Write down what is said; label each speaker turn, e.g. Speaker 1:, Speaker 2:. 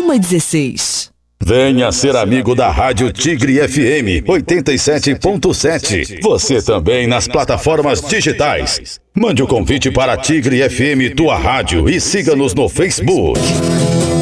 Speaker 1: 1:16.
Speaker 2: Venha ser amigo da Rádio Tigre FM 87.7. Você também nas plataformas digitais. Mande o convite para Tigre FM, tua rádio, e siga-nos no Facebook.